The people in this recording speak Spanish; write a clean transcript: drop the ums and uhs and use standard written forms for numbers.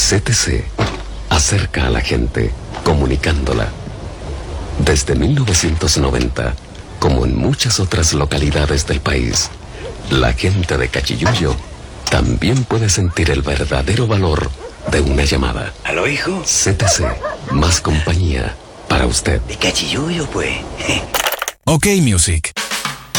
CTC acerca a la gente, comunicándola. Desde 1990, como en muchas otras localidades del país, la gente de Cachiyuyo también puede sentir el verdadero valor de una llamada. ¿Aló, hijo? CTC, más compañía para usted. De Cachiyuyo, pues. OK Music.